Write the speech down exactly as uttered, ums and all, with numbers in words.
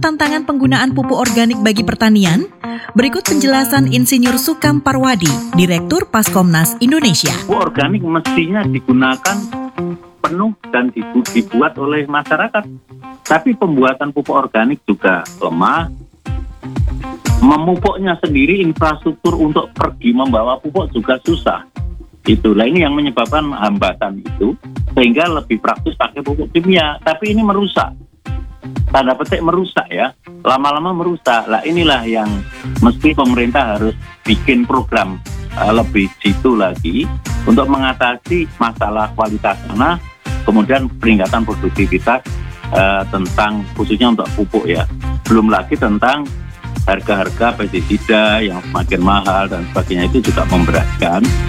tantangan penggunaan pupuk organik bagi pertanian? Berikut penjelasan Insinyur Sukam Parwadi, Direktur Paskomnas Indonesia. Pupuk organik mestinya digunakan penuh dan dibuat oleh masyarakat. Tapi pembuatan pupuk organik juga lemah. Memupuknya sendiri, infrastruktur untuk pergi membawa pupuk juga susah. Itulah ini yang menyebabkan hambatan itu, sehingga lebih praktis pakai pupuk kimia. Tapi ini merusak, tanda petik merusak ya, lama-lama merusak. Lah inilah yang mesti pemerintah harus bikin program uh, lebih jitu lagi untuk mengatasi masalah kualitas tanah, kemudian peningkatan produktivitas uh, tentang khususnya untuk pupuk ya. Belum lagi tentang harga-harga pestisida yang semakin mahal dan sebagainya, itu juga memberatkan.